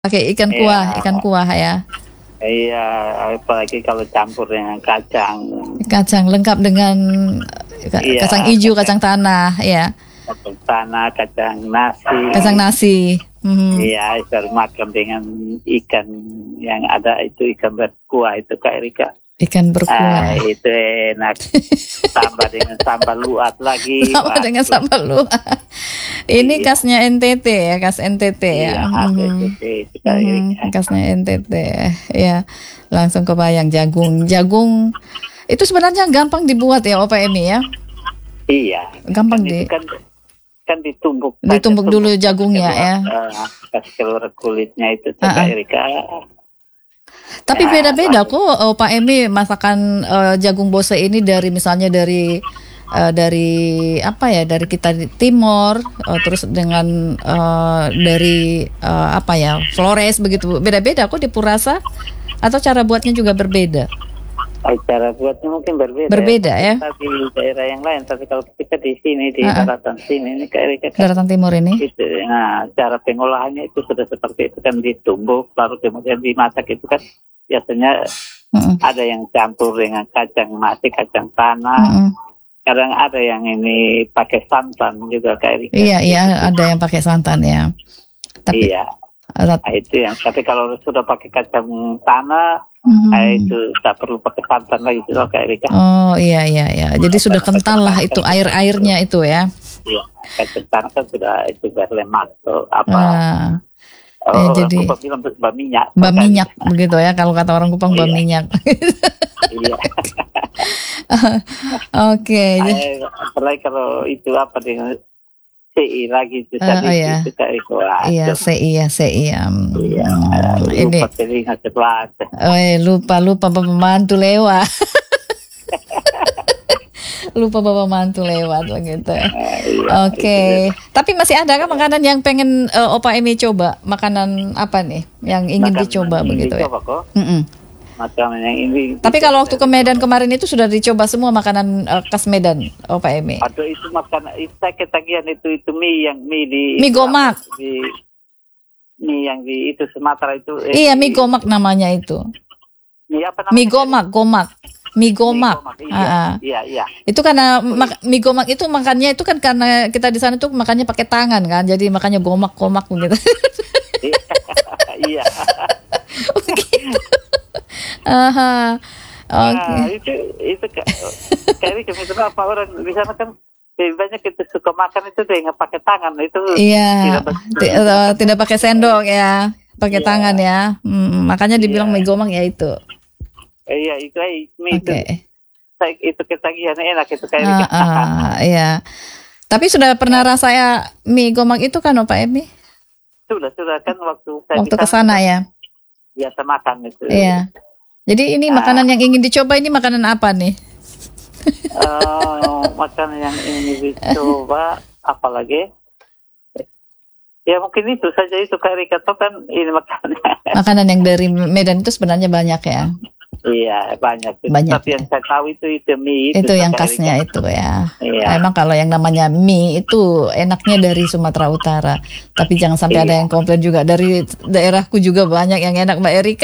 Pakai Iya, ikan kuah ya. iya, apalagi kalau campur dengan kacang. Kacang lengkap dengan kacang Iya, hijau, kacang tanah ya. kacang tanah, kacang nasi. Kacang nasi. Iya, itu makan dengan ikan yang ada itu ikan berkuah itu Kak Erika. Ikan berkuah. Itu enak. Tambah dengan sambal luat lagi. Sama dengan sambal luar. Ini Iya. khasnya NTT ya, khas NTT ya. Iya, ada itu Kak Erika. Khasnya NTT ya. Langsung kebayang jagung. Jagung itu sebenarnya gampang dibuat ya, Opa Emi ya. Iya. Gampang Kan ditumbuk. ditumbuk dulu jagungnya ya. Kasih keluar kulitnya itu Kak Erika. Tapi beda-beda kok Pak Emi masakan jagung bose ini dari misalnya dari apa ya, dari kita di Timor terus dengan dari apa ya, Flores begitu, beda-beda kok di Purasa, atau cara buatnya juga berbeda? Cara buatnya mungkin Berbeda ya. Tapi di daerah yang lain, tapi kalau kita di sini di daratan sini ini Kak Erika, Daratan Timur ini. Itu, nah cara pengolahannya itu sudah seperti itu kan, ditumbuk lalu kemudian dimasak itu kan biasanya ada yang campur dengan kacang nasi, kacang tanah. Kadang ada yang ini pakai santan juga Kak Erika. Iya, ada yang pakai santan ya. Tapi, iya. Nah, itu yang. Tapi kalau sudah pakai kacang tanah, itu tak perlu pakai santan lagi itu Kak Erika. Oh iya. Jadi sudah kental lah itu airnya itu ya. Iya, kacang tanah kan sudah itu berlemak tuh apa. Jadi Kupang bilang berminyak. Berminyak begitu ya, kalau kata orang Kupang berminyak. Iya. Oke. Apalagi kalau itu apa dengan CI lagi itu tadi itu Kak Erika. Iya, CI. Ini telinga sebelah. Lupa Bapak mantu lewat. Lupa Bapak mantu lewat begitu. Oke. Tapi masih ada kan makanan yang pengen Opa Emi coba? Makanan apa nih yang ingin dicoba begitu ya? Makanan yang ini. Tapi kalau waktu ke Medan kemarin itu sudah dicoba semua makanan khas Medan, Opa Emi? Aduh, itu makanan saya ketagihan itu mie di mie gomak. Mie yang di itu Sumatera itu. Iya, mie gomak namanya itu. Mie apa namanya? Mie gomak. Mie gomak. Iya. Itu karena mie gomak itu makannya itu kan karena kita di sana tuh makannya pakai tangan kan, jadi makanya gomak gitu. Iya. Oke. Itu kayak kenapa orang di sana kan banyak kita suka makan itu dengan pakai tangan itu. Iya. Tidak pakai sendok ya, pakai tangan ya. Makanya dibilang mie gomak ya itu. Iya, itu mie itu ketagihan enak itu kayak iya. Tapi sudah pernah rasa ya mie gomak itu kan Pak Emi? Sudah kan waktu ke sana ya. Biasa makan itu. Iya. Jadi ini makanan yang ingin dicoba ini makanan apa nih? Makanan yang ingin dicoba apa lagi? Ya mungkin itu saja itu Kak Erika, kan ini makanan yang dari Medan itu sebenarnya banyak ya. Iya banyak. Tapi yang saya tahu itu mie itu yang khasnya itu ya. Iya. Emang kalau yang namanya mie itu enaknya dari Sumatera Utara. Tapi jangan sampai ada yang komplain juga, dari daerahku juga banyak yang enak Mbak Erika.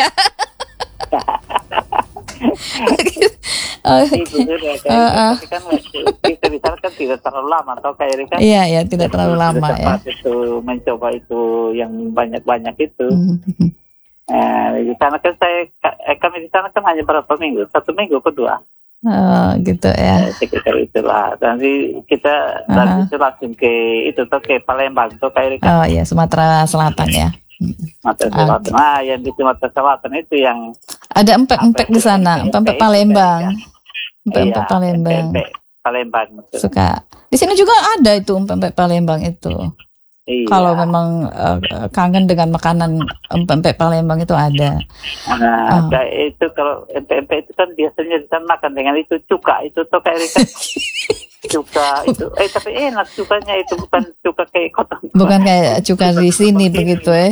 Tapi kan kita di sana kan tidak terlalu lama atau Kak Erika? Iya, tidak terlalu lama ya. Itu mencoba itu yang banyak itu. Di sana kan kami di sana kan hanya berapa minggu? 1 minggu kedua. Gitu ya. Sekitar itulah. Nanti kita langsung ke Palembang tuh Kak Erika. Oh iya, Sumatera Selatan ya. Sumatera Selatan. Yang di Sumatera Selatan itu yang ada empek-empek di sana, empek Palembang. Empek Palembang. Palembang. Suka. Di sini juga ada itu empek Palembang itu. Iya. Kalau memang kangen dengan makanan empek Palembang itu ada. Nah, itu kalau empek itu kan biasanya kita makan dengan itu cuka itu tuh kayak cuka itu. Tapi enak cukanya itu, bukan cuka kayak kota. Bukan kayak cuka di sini begitu ya.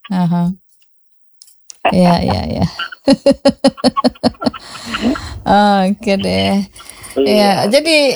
Iya. Oke deh. Iya, jadi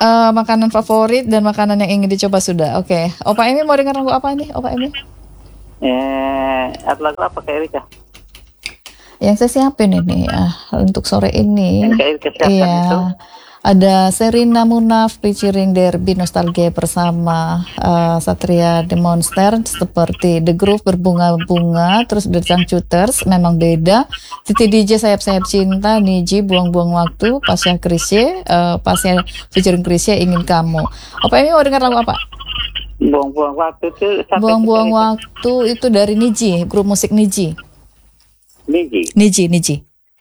makanan favorit dan makanan yang ingin dicoba sudah. Oke. Opa Emi mau dengar lagu apa ini, Opa Emi? Ada lagu apa Kak Erika? Yang saya siapin ini untuk sore ini. Yang Kak Erika siapkan itu? Ada Serina Munaf featuring Derby Nostalgia bersama Satria The Monster, seperti The Groove Berbunga-Bunga, terus The Changcuters Memang Beda, Titi DJ Sayap-Sayap Cinta, Niji Buang-Buang Waktu, Pasya Krisye, Pasya featuring Krisye Ingin Kamu. Apa ini mau dengar lagu apa? Buang-buang waktu itu. Buang-buang waktu itu dari Niji, grup musik Niji. Niji.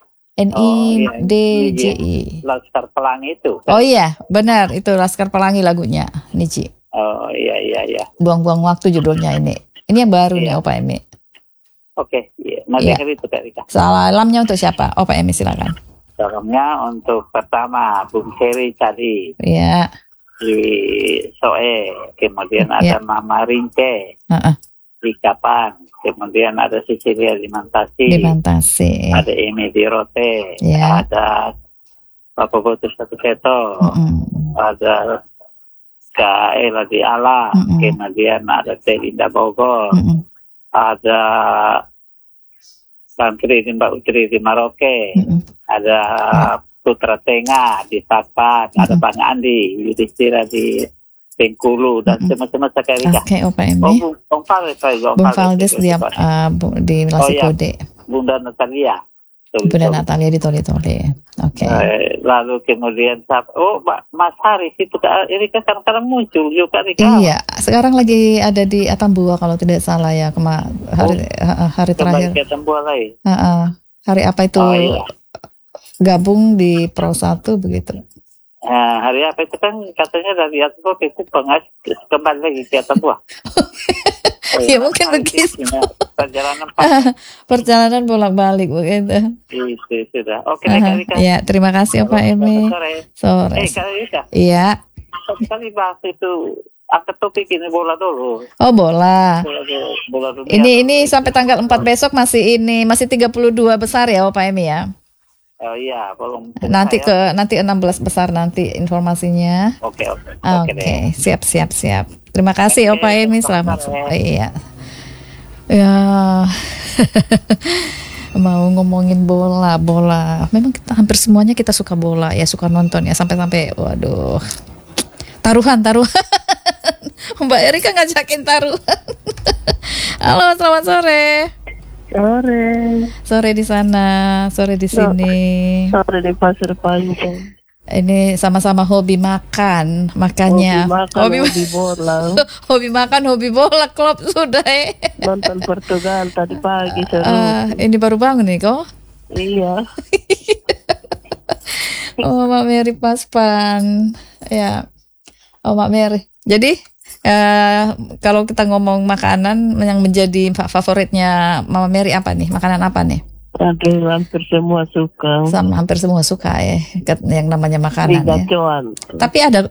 NIDJI. Laskar Pelangi itu. Oh iya, benar, itu Laskar Pelangi lagunya, Niji. Oh iya. Buang-buang waktu judulnya ini. Ini yang baru nih, Opa Emi. Oke, nanti itu Kak Rika. Salamnya untuk siapa? Opa Emi silakan. Salamnya untuk pertama Bung Heri tadi. Iya. Di Soe, kemudian ada Mama Rince. Di Kapan, kemudian ada Sicilia di Mantasi, ada Emi di Rote, ada Bapak Botus Satu Keto, ada Kak Ela di Ala, kemudian ada Teh Linda Bogor, ada Santri di Mbak Utri di Maroke, ada Putra Tengah di Sapan, ada Bang Andi, Yudhistira di Bengkulu dan teman-teman Kak Erika. Oke, Opa Emi. Bung Valdes di Lasikode. Bunda Natalia. Bunda Natalia di Tole-Tole. Oke. Lalu kemudian Mas Haris itu Kak Erika kadang-kadang muncul juga Rika. Iya, sekarang lagi ada di Atambua kalau tidak salah ya, hari terakhir. Ke Atambua lagi. Hari apa itu? Gabung di Pro 1 begitu. Hari apa itu kan katanya dari Atambua itu kembali lagi ke Atambua. Ya mungkin begitu. Perjalanan bolak-balik begitu. Itu sudah. Oke, ya, terima kasih Pak Emi. Sore. Kak Rika. Iya. Kali bahas itu angkat topik ini bola dulu. Oh, bola. Bola dunia. Ini sampai tanggal 4 besok masih 32 besar ya Pak Emi ya. Oh iya, belum. Nanti 16 besar nanti informasinya. Oke, siap. Terima kasih Opa Emi, selamat sore. Iya. Ya. Mau ngomongin bola. Memang kita hampir semuanya kita suka bola ya, suka nonton ya, sampai waduh. Taruhan. Mbak Erika ngajakin taruhan. Halo, selamat sore. Sore di sana, sore di sini. Sore di Pasir Panjang. Ini sama-sama hobi makan, makanya hobi bola. Hobi makan, hobi bola, klub sudah. Nonton Portugal tadi pagi seru. Ini baru bangun nih kok? Iya. Oh, Mak Mary Paspan. Ya. Oh, Mak Mary. Jadi kalau kita ngomong makanan yang menjadi favoritnya Mama Mary apa nih? Makanan apa nih? Aduh, hampir semua suka. Hampir semua suka ya, yang namanya makanan ya. Tapi ada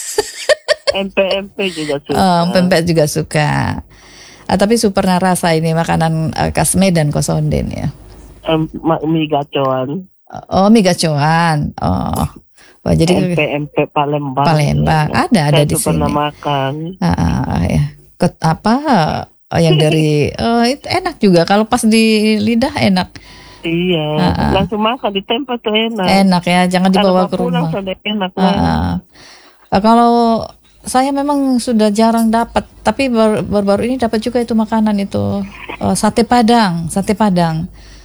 MP juga suka. Pempek juga suka. Tapi super rasa ini makanan khas Medan Kosonden ya. Mie gacoan. Oh, mie gacoan. Oh, jadi MP Palembang ada di sini. Pernah makan. Ya. Yang dari itu enak juga kalau pas di lidah enak. Iya. Langsung makan di tempat tuh enak. Enak ya, jangan dibawa ke rumah. Enak. Kalau saya memang sudah jarang dapat, tapi baru-baru ini dapat juga itu makanan itu sate Padang. Sate Padang.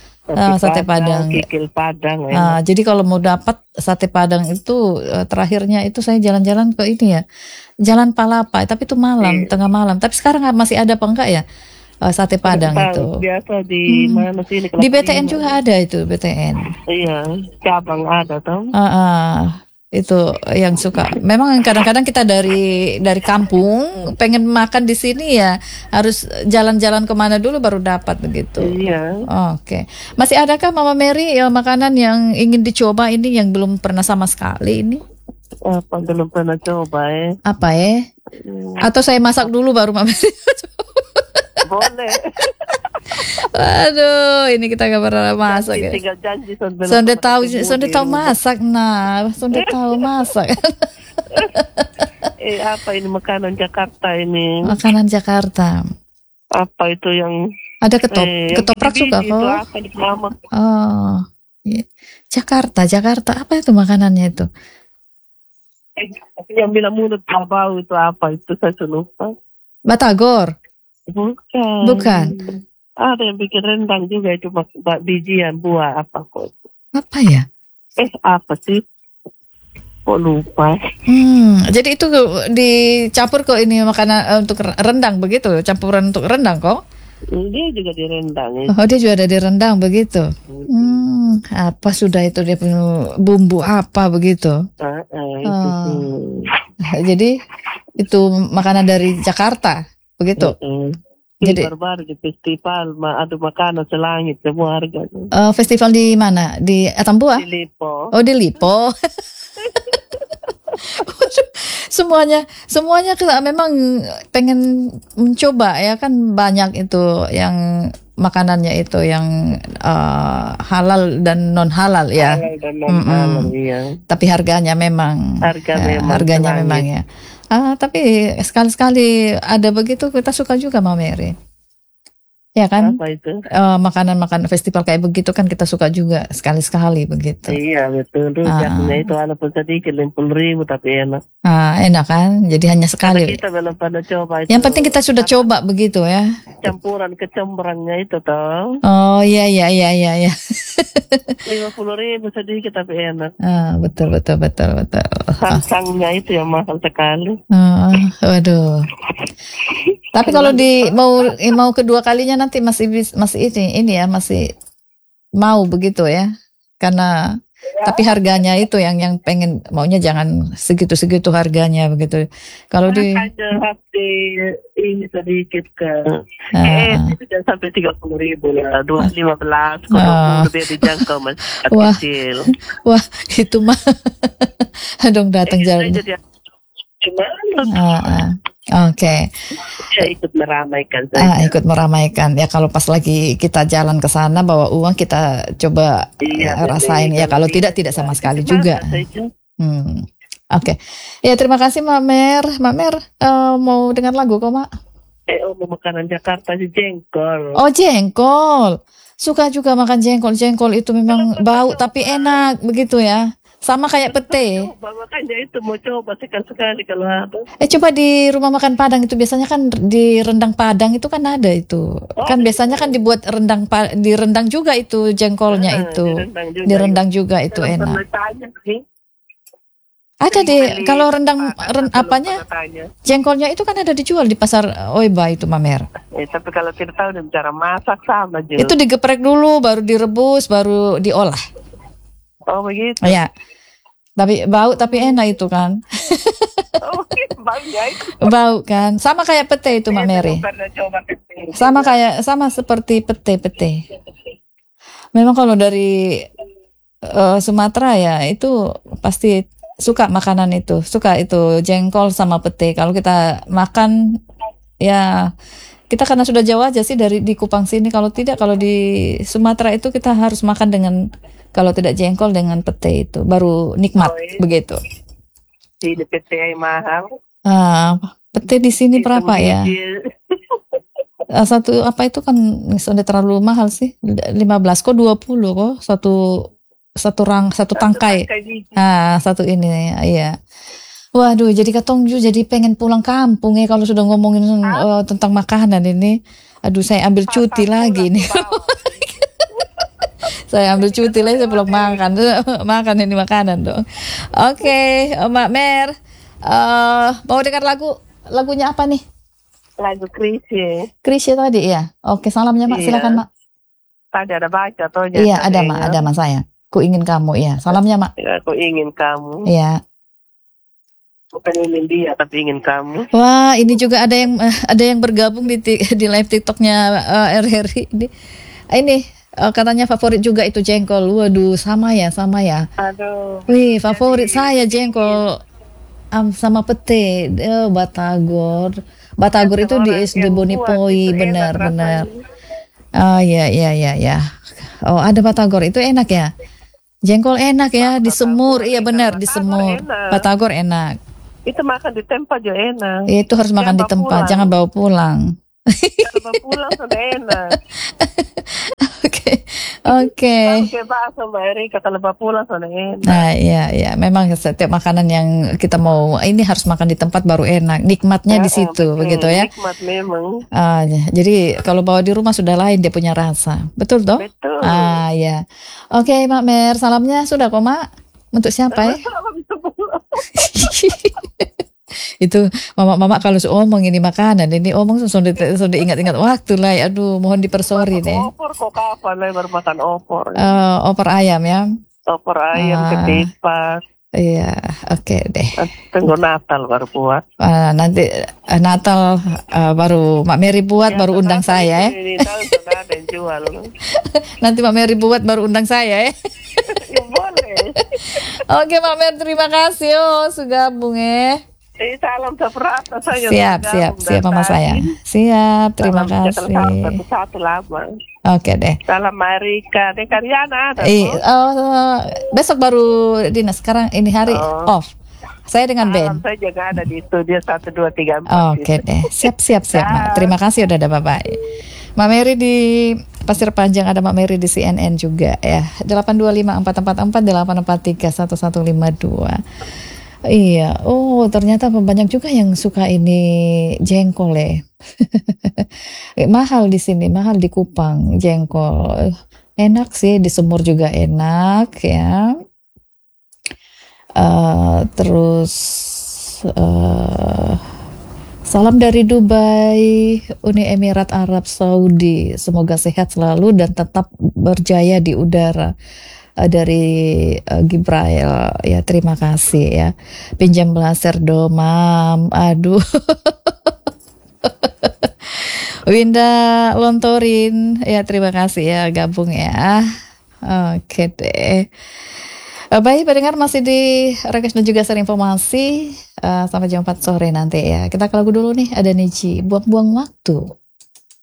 Kikil Padang. Jadi kalau mau dapat sate Padang itu terakhirnya itu saya jalan-jalan ke ini ya, Jalan Palapa, tapi itu malam, tengah malam. Tapi sekarang masih ada apa enggak ya sate Padang itu? Biasa di mana sini? Di BTN juga ada itu BTN. Iya, cabang ada tau. Itu yang suka. Memang kadang-kadang kita dari kampung pengen makan di sini ya harus jalan-jalan kemana dulu baru dapat begitu. Iya. Oke. Masih adakah Mama Mary makanan yang ingin dicoba ini yang belum pernah sama sekali ini? Apa belum pernah coba ya? Apa ya? Atau saya masak dulu baru Mama Mary? Boleh. Aduh, ini kita gak pernah masak ya. Sonde tahu masak, Sonde tahu masak. Apa ini makanan Jakarta ini? Makanan Jakarta. Apa itu yang Ada ketoprak suka itu kok. apa di nama? Oh, iya. Jakarta apa itu makanannya itu? Yang bilang mulut bau itu apa? Itu saya lupa. Batagor. Bukan. Ada yang bikin rendang juga itu bijian buah apa kok? Apa ya? Apa sih? Kok lupa? Jadi itu dicampur kok ini makanan untuk rendang begitu, campuran untuk rendang kok? Dia juga di rendang. Oh, dia juga ada di rendang begitu. Apa sudah itu dia punya bumbu apa begitu? Jadi itu makanan dari Jakarta begitu. Jadi baru-baru di festival ada makanan selangit semua harga. Festival di mana? Di Atambua? Di Lipo. Oh, di Lipo. semuanya kita memang pengen mencoba ya kan, banyak itu yang makanannya itu yang halal dan non halal ya. Halal dan non halal, iya. Tapi harganya memang harganya memang ya. Tapi sekali-sekali ada begitu kita suka juga Mama Mary. Ya kan? Apa itu? Makanan festival kayak begitu kan kita suka juga sekali-sekali begitu. Iya betul. Rujaknya itu walaupun sedikit 50.000 tapi enak. Enak kan? Jadi hanya sekali. Karena kita belum pernah coba itu. Yang penting kita sudah coba begitu ya. Campuran kecombrangnya itu toh. Oh iya. 50.000 sedikit tapi enak. Betul. Sangsangnya itu yang mahal sekali. Waduh. Tapi kalau mau kedua kalinya nanti masih ini ya, masih mau begitu ya. Karena tapi harganya itu yang pengen maunya jangan segitu harganya begitu. Kalau di hati ini sedikit kan. Itu sampai 30.000 ya, 15 kalau lebih dijangkau mas kecil. Wah, itu mah dong datang jalan. Oke. Ya, ikut meramaikan saja. Ikut meramaikan ya, kalau pas lagi kita jalan ke sana bawa uang kita coba rasain ya, kalau tidak sama sekali juga. Oke. Ya terima kasih Mak Mer. Mau dengar lagu kok Mak? Mau makanan Jakarta sih jengkol. Oh jengkol. Suka juga makan jengkol. Jengkol itu memang bau tapi enak begitu ya. Sama kayak pete. Makanya itu mau coba sekali kalau ada. Coba di rumah makan Padang itu biasanya kan di rendang Padang itu kan ada itu. Kan biasanya kan dibuat di rendang juga itu jengkolnya itu. Di rendang juga itu enak. Ada deh kalau rendang apanya? Jengkolnya itu kan ada dijual di pasar Oiba itu Mamer. Tapi kalau tidak tahu cara masak sama juga. Itu digeprek dulu baru direbus baru diolah. Oh begitu. Ya. Tapi bau tapi enak itu kan. Bau kan. Sama kayak pete itu Mak Mary. Sama seperti pete. Memang kalau dari Sumatera ya itu pasti suka makanan itu. Suka itu jengkol sama pete. Kalau kita makan ya kita karena sudah jauh aja sih di Kupang sini. Kalau di Sumatera itu kita harus makan dengan, kalau tidak jengkol dengan pete itu baru nikmat begitu. Di pete mahal. Pete di sini berapa ya? Satu apa itu kan sudah terlalu mahal sih. 15 kok 20 kok satu tangkai. Satu ini ya. Waduh, jadi katongju jadi pengen pulang kampung ya kalau sudah ngomongin tentang makanan ini. Aduh, saya ambil cuti lagi nih. Saya ambil cuti lagi, saya belum makan ini makanan dong. Oke, Mak Mer, mau dengar lagunya apa nih? Lagu Krisye tadi ya. Oke, salamnya Mak, silakan Mak. Tadi ada baca toh. Iya, ada Mak saya. Ku ingin kamu ya. Salamnya Mak. Ya, ku ingin kamu. Iya. Bukan ingin dia tapi ingin kamu. Wah, ini juga ada yang bergabung di live TikToknya RRI ini. Katanya favorit juga itu jengkol. Waduh, sama ya. Aduh. Wih, favorit saya jengkol sama pete. Batagor itu di SD Bonipoi, benar. Ya. Oh, ada Batagor itu enak ya. Jengkol enak ya, disemur. Iya benar, disemur. Batagor enak. Itu makan di tempat juga enak. Itu harus makan di tempat, jangan bawa pulang. Kalau pulang sudah enak. Oke. Kayak bakso Mbak Erika kalau pulang sudah enak. Nah, iya, memang setiap makanan yang kita mau ini harus makan di tempat baru enak. Nikmatnya di situ, begitu ya. Nikmat memang. Jadi kalau bawa di rumah sudah lain dia punya rasa. Betul toh? Betul. Ya. Oke, Mak Mer, salamnya sudah kok, Mak? Untuk siapa ya? Itu mama kalau omong ini makanan, ini omong sudah ingat-ingat waktu lah. Aduh, mohon dipersori deh. Opor kok kapan baru makan opor? Opor ayam ya? Opor ayam ketipat. Iya, oke deh. Tunggu Natal baru buat. Nanti Natal baru Mak Mary buat, baru undang saya ya. Ini tahu sudah ada yang jual. Nanti Mak Mary buat baru undang saya ya. Ya boleh. Oke Mak Mary, terima kasih sudah gabung ya. Salam seperata saya. Siap mama saya. Siap, terima kasih. Satu lama. Oke deh. Salam Marika, Karyana. Besok baru dinas. Sekarang ini hari off. Saya dengan Ben. Saya juga ada di studio 1, 2, 3, 4. Oke deh. Siap Mak. Terima kasih udah ada Bapak. Mak Mary di Pasir Panjang, ada Mak Mary di CNN juga ya. 825-444-843-1152. Iya, ternyata banyak juga yang suka ini jengkol ya. Mahal di sini, mahal di Kupang jengkol. Enak sih, di Semur juga enak ya. Terus salam dari Dubai, Uni Emirat Arab Saudi. Semoga sehat selalu dan tetap berjaya di udara. Dari Gibrail ya, terima kasih ya. Pinjam blaster domam, aduh. Winda Lontorin ya, terima kasih ya gabung ya. Oke deh. Baik pendengar, masih di Request dan juga share informasi sampai jam 4 sore nanti ya. Kita ke lagu dulu nih, ada Niji, buang-buang waktu.